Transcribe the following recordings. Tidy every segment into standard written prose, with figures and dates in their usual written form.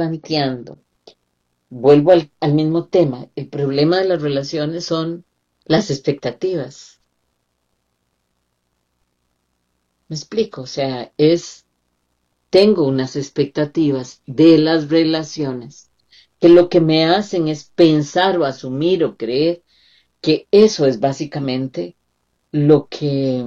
planteando, vuelvo al mismo tema. El problema de las relaciones son las expectativas. ¿Me explico? O sea, tengo unas expectativas de las relaciones que lo que me hacen es pensar o asumir o creer que eso es básicamente lo que,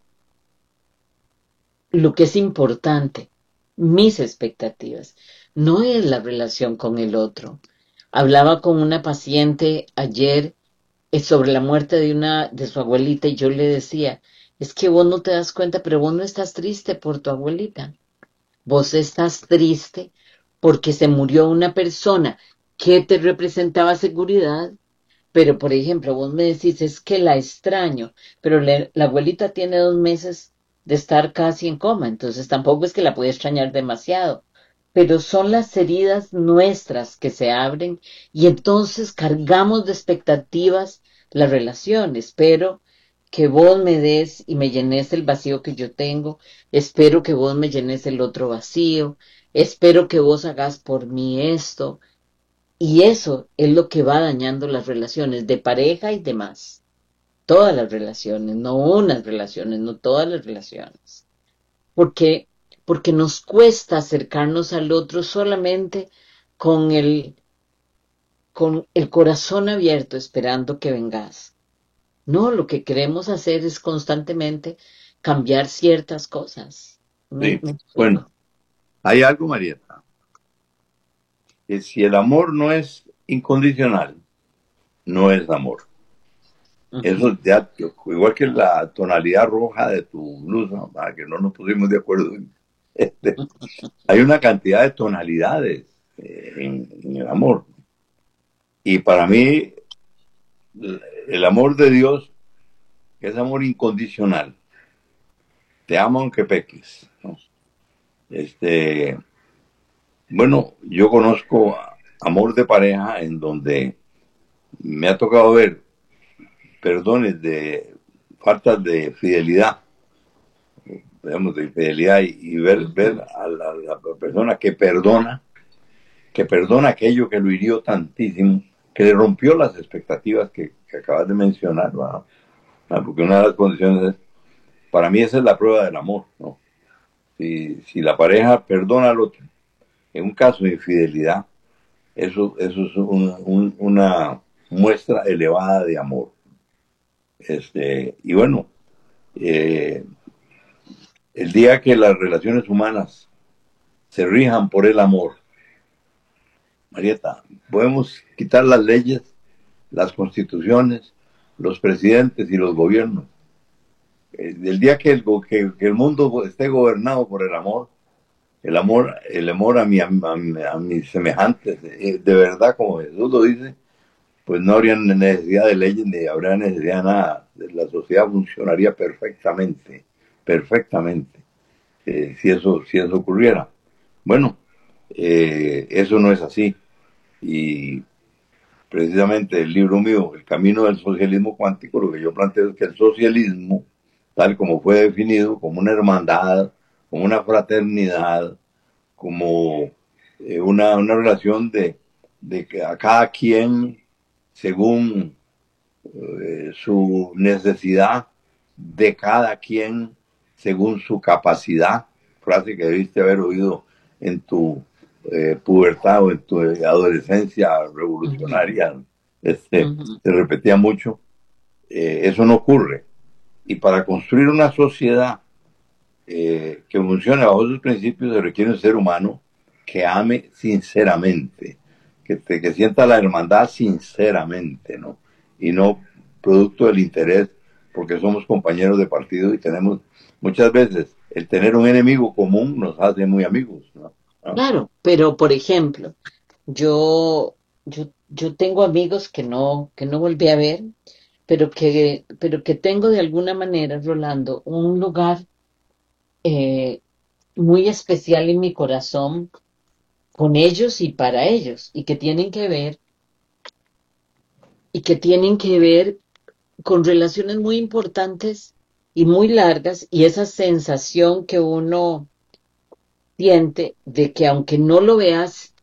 lo que es importante, mis expectativas. No es la relación con el otro. Hablaba con una paciente ayer sobre la muerte de su abuelita y yo le decía, es que vos no te das cuenta, pero vos no estás triste por tu abuelita. Vos estás triste porque se murió una persona que te representaba seguridad, pero por ejemplo, vos me decís, es que la extraño, pero la abuelita tiene 2 meses de estar casi en coma, entonces tampoco es que la pueda extrañar demasiado. Pero son las heridas nuestras que se abren y entonces cargamos de expectativas la relación. Espero que vos me des y me llenes el vacío que yo tengo. Espero que vos me llenes el otro vacío. Espero que vos hagas por mí esto. Y eso es lo que va dañando las relaciones de pareja y demás. Todas las relaciones, no unas relaciones, no todas las relaciones. Porque, porque nos cuesta acercarnos al otro solamente con con el corazón abierto esperando que vengas. No, lo que queremos hacer es constantemente cambiar ciertas cosas. Sí, Me bueno, explico. hay algo, Marieta, que si el amor no es incondicional, no es amor. Ujú. Eso ya, igual que la tonalidad roja de tu blusa, para que no nos pusimos de acuerdo. Este, hay una cantidad de tonalidades en el amor. Y para mí, el amor de Dios es amor incondicional. Te amo aunque peques, ¿no? Este, bueno, yo conozco amor de pareja en donde me ha tocado ver perdones de faltas de fidelidad, digamos, de infidelidad y ver Ujú. a la persona que perdona aquello que lo hirió tantísimo, que le rompió las expectativas que acabas de mencionar, ¿verdad? Porque una de las condiciones es, para mí esa es la prueba del amor, ¿no? Si la pareja perdona al otro, en un caso de infidelidad, eso es una muestra elevada de amor. Y bueno, eh, el día que las relaciones humanas se rijan por el amor, Marieta, podemos quitar las leyes, las constituciones, los presidentes y los gobiernos. El día que el mundo esté gobernado por el amor a mis semejantes, de verdad, como Jesús lo dice, pues no habría necesidad de leyes ni habría necesidad de nada. La sociedad funcionaría perfectamente, perfectamente, si eso ocurriera. Bueno, eso no es así. Y precisamente el libro mío, El camino del socialismo cuántico, lo que yo planteo es que el socialismo, tal como fue definido, como una hermandad, como una fraternidad, como una relación de que a cada quien, según su necesidad, de cada quien, según su capacidad, frase que debiste haber oído en tu pubertad o en tu adolescencia Ujú. revolucionaria, Ujú. se repetía mucho. Eso no ocurre. Y para construir una sociedad que funcione bajo sus principios se requiere un ser humano que ame sinceramente, que sienta la hermandad sinceramente, ¿no? Y no producto del interés, porque somos compañeros de partido y tenemos muchas veces el tener un enemigo común nos hace muy amigos, ¿no? ¿No? Claro, pero por ejemplo, yo tengo amigos que no volví a ver, pero que tengo de alguna manera, Rolando, un lugar eh, muy especial en mi corazón con ellos y para ellos, y que tienen que ver con relaciones muy importantes y muy largas, y esa sensación que uno siente de que aunque no lo veas